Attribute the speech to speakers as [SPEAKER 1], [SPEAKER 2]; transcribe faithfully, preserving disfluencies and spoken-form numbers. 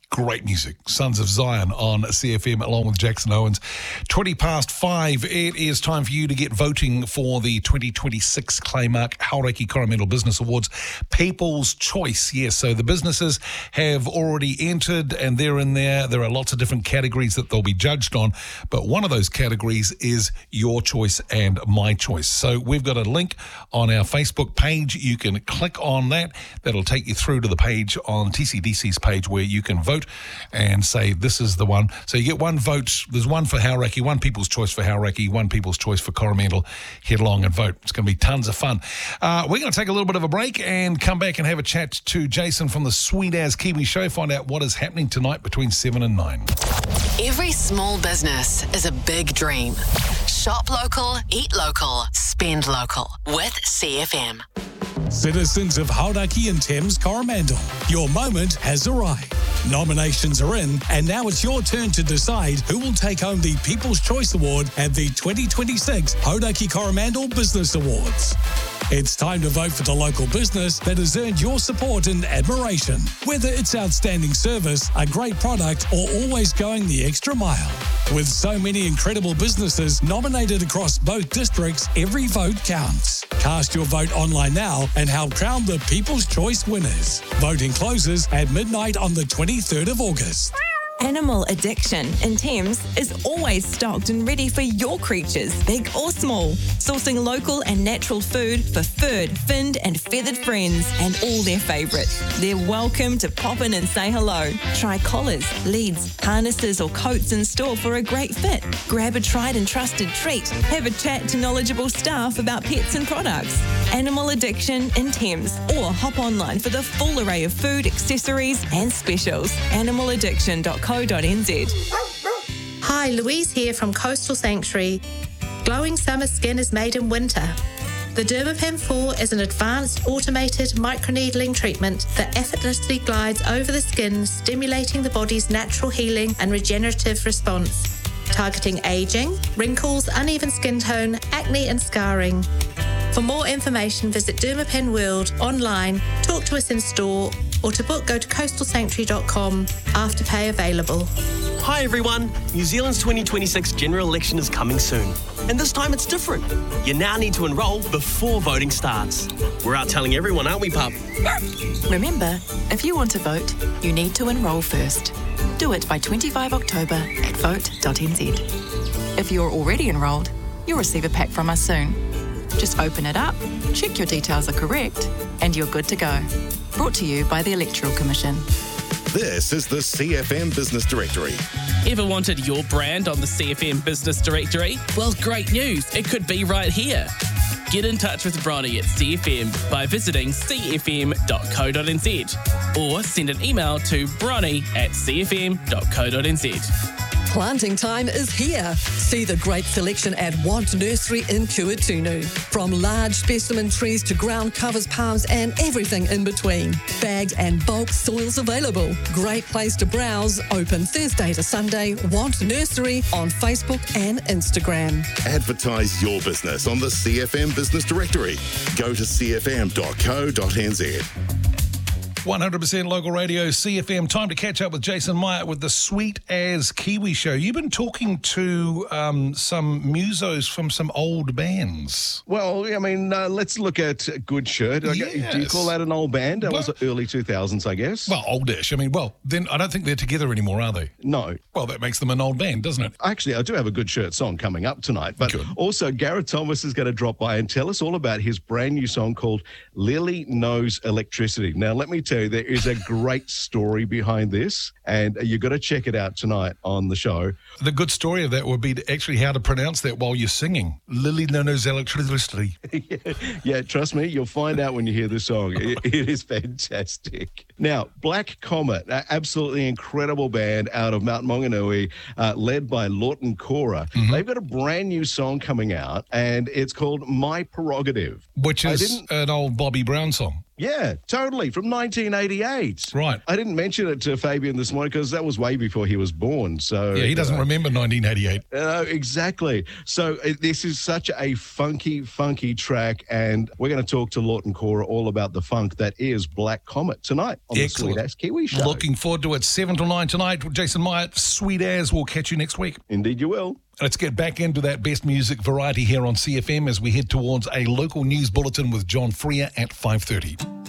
[SPEAKER 1] Great music. Sons of Zion on C F M along with Jackson Owens. twenty past five. It is time for you to get voting for the twenty twenty-six Claymark Hauraki Coromandel Business Awards People's Choice. Yes, so the businesses have already entered and they're in there. There are lots of different categories that they'll be judged on, but one of those categories is your choice and my choice. So we've got a link on our Facebook page. You can click on that. That'll take you through to the page on T C D C's page where you can vote and say this is the one. So you get one vote. There's one for Hauraki, one People's Choice for Hauraki, one People's Choice for Coromandel. Head along and vote. It's going to be tons of fun. Uh, we're going to take a little bit of a break and come back and have a chat to Jason from the Sweet As Kiwi Show. Find out what is happening tonight between seven and nine.
[SPEAKER 2] Every small business is a big dream. Shop local, eat local, spend local with C F M.
[SPEAKER 3] Citizens of Hauraki and Thames Coromandel, your moment has arrived. Nominations are in, and now it's your turn to decide who will take home the People's Choice Award at the twenty twenty-six Hauraki Coromandel Business Awards. It's time to vote for the local business that has earned your support and admiration, whether it's outstanding service, a great product, or always going the extra mile. With so many incredible businesses nominated across both districts, every vote counts. Cast your vote online now and help crown the People's Choice winners. Voting closes at midnight on the twenty-third of August.
[SPEAKER 4] Animal Addiction in Thames is always stocked and ready for your creatures, big or small. Sourcing local and natural food for furred, finned and feathered friends and all their favourites. They're welcome to pop in and say hello. Try collars, leads, harnesses or coats in store for a great fit. Grab a tried and trusted treat. Have a chat to knowledgeable staff about pets and products. Animal Addiction in Thames, or hop online for the full array of food, accessories and specials. animal addiction dot com.
[SPEAKER 5] Hi, Louise here from Coastal Sanctuary. Glowing summer skin is made in winter. The Dermapen four is an advanced automated microneedling treatment that effortlessly glides over the skin, stimulating the body's natural healing and regenerative response, targeting aging, wrinkles, uneven skin tone, acne and scarring. For more information, visit Dermapen World online, talk to us in store, or to book, go to coastal sanctuary dot com. Afterpay available.
[SPEAKER 6] Hi everyone, New Zealand's twenty twenty-six general election is coming soon. And this time it's different. You now need to enrol before voting starts. We're out telling everyone, aren't we, pup?
[SPEAKER 7] Remember, if you want to vote, you need to enrol first. Do it by the twenty-fifth of October at vote dot n z. If you're already enrolled, you'll receive a pack from us soon. Just open it up, check your details are correct, and you're good to go. Brought to you by the Electoral Commission.
[SPEAKER 8] This is the C F M Business Directory.
[SPEAKER 9] Ever wanted your brand on the C F M Business Directory? Well, great news. It could be right here. Get in touch with Bronnie at C F M by visiting c f m dot co dot n z or send an email to bronnie at c f m dot co dot n z.
[SPEAKER 10] Planting time is here. See the great selection at Want Nursery in Kuatunu. From large specimen trees to ground covers, palms and everything in between. Bagged and bulk soils available. Great place to browse. Open Thursday to Sunday. Want Nursery on Facebook and Instagram.
[SPEAKER 8] Advertise your business on the C F M Business Directory. Go to c f m dot co dot n z.
[SPEAKER 1] one hundred percent local radio, C F M. Time to catch up with Jason Meyer with the Sweet As Kiwi Show. You've been talking to um, some musos from some old bands.
[SPEAKER 11] Well, I mean, uh, let's look at Good Shirt.
[SPEAKER 1] Yes.
[SPEAKER 11] Do you call that an old band? That
[SPEAKER 1] Well-
[SPEAKER 11] was early two thousands, I guess.
[SPEAKER 1] Well, oldish. I mean, well, then I don't think they're together anymore, are they?
[SPEAKER 11] No.
[SPEAKER 1] Well, that makes them an old band, doesn't it?
[SPEAKER 11] Actually, I do have a Good Shirt song coming up tonight. But also, Gareth Thomas is going to drop by and tell us all about his brand new song called Lily Knows Electricity. Now, let me tell you, there is a great story behind this, and you've got to check it out tonight on the show.
[SPEAKER 1] The good story of that would be to actually how to pronounce that while you're singing. Lily knows electricity.
[SPEAKER 11] yeah, yeah, trust me, you'll find out when you hear the song. It, it is fantastic. Now, Black Comet, an absolutely incredible band out of Mount Maunganui, uh, led by Lawton Cora. Mm-hmm. They've got a brand new song coming out, and it's called My Prerogative.
[SPEAKER 1] Which is an old Bobby Brown song.
[SPEAKER 11] Yeah, totally. From nineteen eighty-eight.
[SPEAKER 1] Right.
[SPEAKER 11] I didn't mention it to Fabian this morning because that was way before he was born. So
[SPEAKER 1] Yeah, he doesn't
[SPEAKER 11] uh,
[SPEAKER 1] remember nineteen eighty-eight.
[SPEAKER 11] Uh, exactly. So uh, this is such a funky, funky track, and we're going to talk to Lawton Cora all about the funk that is Black Comet tonight on
[SPEAKER 1] Excellent.
[SPEAKER 11] the Sweet Ass Kiwi Show.
[SPEAKER 1] Looking forward to it. seven till nine tonight. Jason Myatt, Sweet As. We'll catch you next week.
[SPEAKER 11] Indeed you will.
[SPEAKER 1] Let's get back into that best music variety here on C F M as we head towards a local news bulletin with John Freer at five thirty.